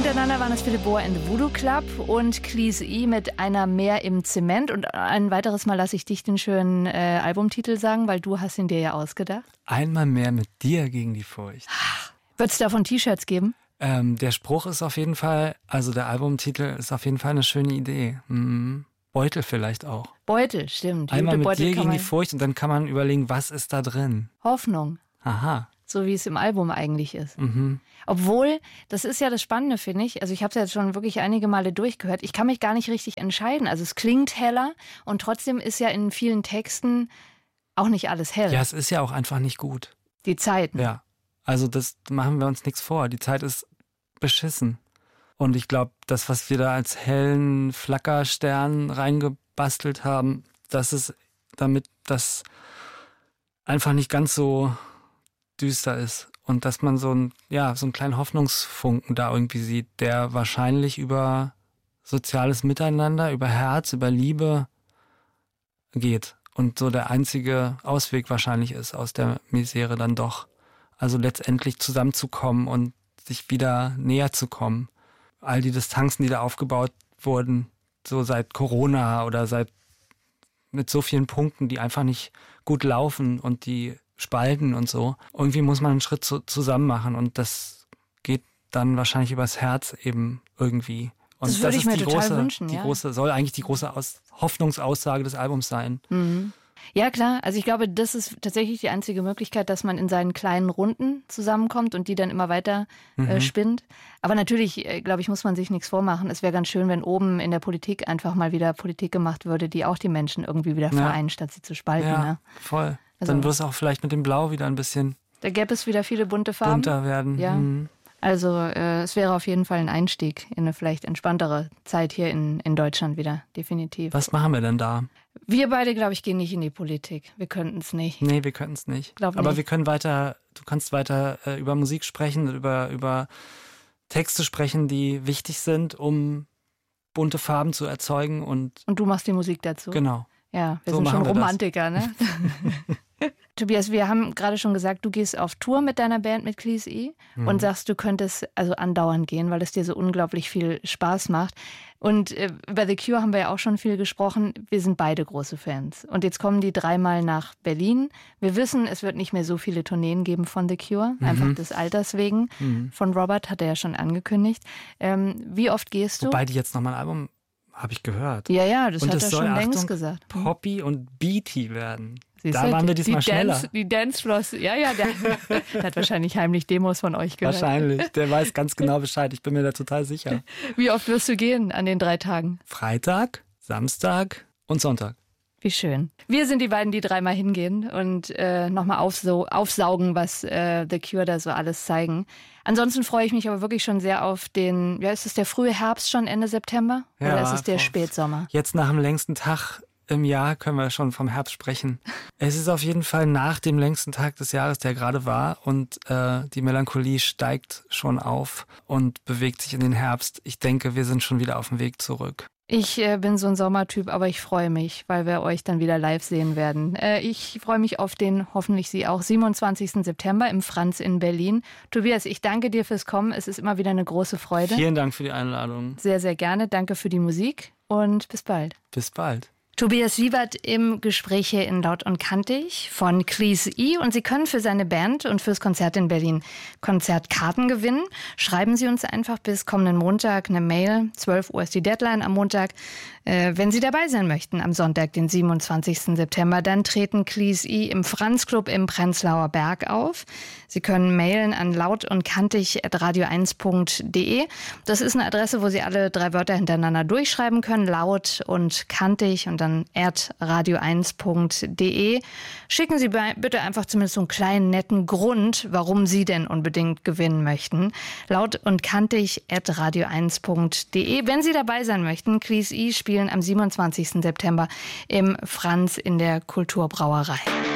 hintereinander waren es Philipp Bohr and the Voodoo Club und Cleese E mit einer Mehr im Zement. Und ein weiteres Mal lasse ich dich den schönen Albumtitel sagen, weil du hast ihn dir ja ausgedacht. Einmal mehr mit dir gegen die Furcht. Wird es davon T-Shirts geben? Der Spruch ist auf jeden Fall, also der Albumtitel ist auf jeden Fall eine schöne Idee. Beutel vielleicht auch. Beutel, stimmt. Einmal mit dir gegen die Furcht und dann kann man überlegen, was ist da drin? Hoffnung. Aha. So wie es im Album eigentlich ist. Mhm. Obwohl, das ist ja das Spannende, finde ich. Also ich habe es jetzt schon wirklich einige Male durchgehört. Ich kann mich gar nicht richtig entscheiden. Also es klingt heller und trotzdem ist ja in vielen Texten auch nicht alles hell. Ja, es ist ja auch einfach nicht gut. Die Zeiten. Ja, also das machen wir uns nichts vor. Die Zeit ist beschissen. Und ich glaube, das, was wir da als hellen Flackerstern reingebastelt haben, das ist, damit das einfach nicht ganz so düster ist. Und dass man so einen kleinen Hoffnungsfunken da irgendwie sieht, der wahrscheinlich über soziales Miteinander, über Herz, über Liebe geht. Und so der einzige Ausweg wahrscheinlich ist aus der Misere dann doch. Also letztendlich zusammenzukommen und sich wieder näher zu kommen. All die Distanzen, die da aufgebaut wurden, so seit Corona oder mit so vielen Punkten, die einfach nicht gut laufen und die spalten und so. Irgendwie muss man einen Schritt zusammen machen und das geht dann wahrscheinlich übers Herz eben irgendwie. Und das würde ich mir total wünschen. Soll eigentlich die große Hoffnungsaussage des Albums sein. Mhm. Ja, klar. Also ich glaube, das ist tatsächlich die einzige Möglichkeit, dass man in seinen kleinen Runden zusammenkommt und die dann immer weiter spinnt. Aber natürlich, glaube ich, muss man sich nichts vormachen. Es wäre ganz schön, wenn oben in der Politik einfach mal wieder Politik gemacht würde, die auch die Menschen irgendwie wieder vereint, statt sie zu spalten. Ja, ne? Voll. Also, dann wird es auch vielleicht mit dem Blau wieder ein bisschen da gäbe es wieder viele bunte Farben. Bunter werden. Ja. Also es wäre auf jeden Fall ein Einstieg in eine vielleicht entspanntere Zeit hier in Deutschland wieder, definitiv. Was machen wir denn da? Wir beide, glaube ich, gehen nicht in die Politik. Wir könnten es nicht. Nee, wir könnten es nicht. Aber wir können du kannst weiter über Musik sprechen, über Texte sprechen, die wichtig sind, um bunte Farben zu erzeugen. Und du machst die Musik dazu? Genau. Ja, wir sind schon Romantiker, ne? Tobias, wir haben gerade schon gesagt, du gehst auf Tour mit deiner Band, mit Cleese E. Und sagst, du könntest also andauernd gehen, weil es dir so unglaublich viel Spaß macht. Und über The Cure haben wir ja auch schon viel gesprochen. Wir sind beide große Fans. Und jetzt kommen die 3-mal nach Berlin. Wir wissen, es wird nicht mehr so viele Tourneen geben von The Cure, einfach des Alters wegen. Von Robert hat er ja schon angekündigt. Wie oft gehst du? Wobei die jetzt nochmal ein Album, habe ich gehört. Ja, das und hat er schon längst gesagt. Poppy und Beaty werden. Da waren wir diesmal schneller. Die Dancefloors, der hat wahrscheinlich heimlich Demos von euch gehört. Wahrscheinlich, der weiß ganz genau Bescheid, ich bin mir da total sicher. Wie oft wirst du gehen an den 3 Tagen? Freitag, Samstag und Sonntag. Wie schön. Wir sind die beiden, die 3-mal hingehen und nochmal aufsaugen, was The Cure da so alles zeigen. Ansonsten freue ich mich aber wirklich schon sehr auf den, ist es der frühe Herbst schon, Ende September? Oder ist es der Spätsommer? Jetzt nach dem längsten Tag im Jahr können wir schon vom Herbst sprechen. Es ist auf jeden Fall nach dem längsten Tag des Jahres, der gerade war, und die Melancholie steigt schon auf und bewegt sich in den Herbst. Ich denke, wir sind schon wieder auf dem Weg zurück. Ich bin so ein Sommertyp, aber ich freue mich, weil wir euch dann wieder live sehen werden. Ich freue mich auf den, hoffentlich Sie auch, 27. September im Franz in Berlin. Tobias, ich danke dir fürs Kommen. Es ist immer wieder eine große Freude. Vielen Dank für die Einladung. Sehr, sehr gerne. Danke für die Musik und bis bald. Bis bald. Tobias Siebert im Gespräch hier in Laut und Kantig von Cleese E. Und Sie können für seine Band und fürs Konzert in Berlin Konzertkarten gewinnen. Schreiben Sie uns einfach bis kommenden Montag eine Mail. 12 Uhr ist die Deadline am Montag. Wenn Sie dabei sein möchten, am Sonntag, den 27. September, dann treten Cleese E. im Franz Club im Prenzlauer Berg auf. Sie können mailen an lautundkantig@radio1.de. Das ist eine Adresse, wo Sie alle 3 Wörter hintereinander durchschreiben können. Laut und kantig und dann radio1.de. Schicken Sie bitte einfach zumindest so einen kleinen netten Grund, warum Sie denn unbedingt gewinnen möchten. Laut und kantig @radio1.de. Wenn Sie dabei sein möchten, Cleese E. spielen am 27. September im Franz in der Kulturbrauerei.